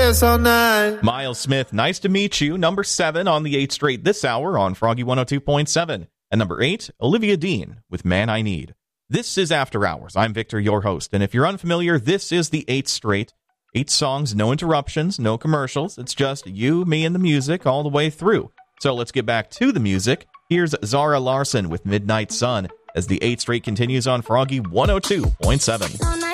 dance all night. Miles Smith, Nice to Meet You, number 7 on the 8 straight this hour on Froggy 102.7. And number 8, Olivia Dean with Man I Need. This is After Hours. I'm Victor, your host. And if you're unfamiliar, this is the 8 straight. 8 songs, no interruptions, no commercials. It's just you, me, and the music all the way through. So let's get back to the music. Here's Zara Larsson with Midnight Sun as the 8 straight continues on Froggy 102.7.